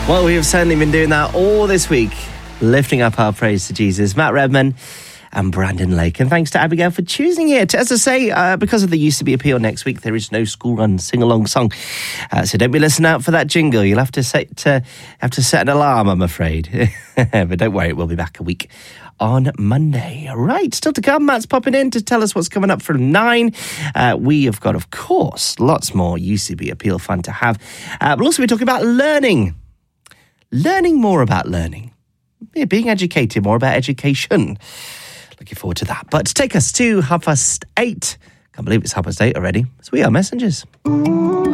Well, we have certainly been doing that all this week, lifting up our praise to Jesus. Matt Redman and Brandon Lake. And thanks to Abigail for choosing it. As I say, because of the UCB appeal next week, there is no school run sing-along song. So don't be listening out for that jingle. You'll have to set an alarm, I'm afraid. But don't worry, we'll be back a week on Monday. Right, still to come, Matt's popping in to tell us what's coming up from 9. We have got, of course, lots more UCB appeal fun to have. We'll also be talking about learning more about learning. Being educated, more about education. Looking forward to that. But to take us to 8:30. Can't believe it's 8:30 already. So we are messengers.